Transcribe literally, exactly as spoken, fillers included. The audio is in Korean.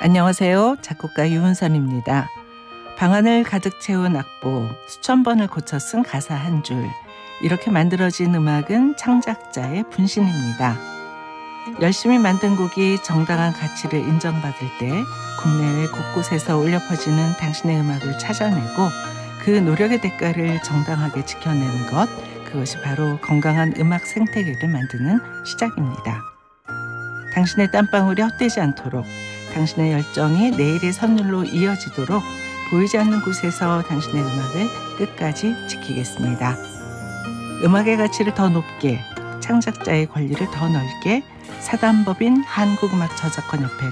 안녕하세요. 작곡가 유은선입니다. 방안을 가득 채운 악보, 수천 번을 고쳐 쓴 가사 한 줄, 이렇게 만들어진 음악은 창작자의 분신입니다. 열심히 만든 곡이 정당한 가치를 인정받을 때 국내외 곳곳에서 울려 퍼지는 당신의 음악을 찾아내고 그 노력의 대가를 정당하게 지켜내는 것, 그것이 바로 건강한 음악 생태계를 만드는 시작입니다. 당신의 땀방울이 헛되지 않도록, 당신의 열정이 내일의 선율로 이어지도록 보이지 않는 곳에서 당신의 음악을 끝까지 지키겠습니다. 음악의 가치를 더 높게, 창작자의 권리를 더 넓게 사단법인 한국음악저작권협회